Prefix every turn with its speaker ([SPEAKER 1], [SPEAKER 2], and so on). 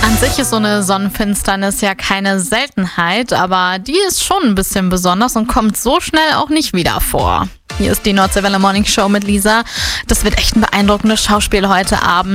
[SPEAKER 1] An sich ist so eine Sonnenfinsternis ja keine Seltenheit, aber die ist schon ein bisschen besonders und kommt so schnell auch nicht wieder vor. Hier ist die Nordseewelle Morning Show mit Lisa. Das wird echt ein beeindruckendes Schauspiel heute Abend.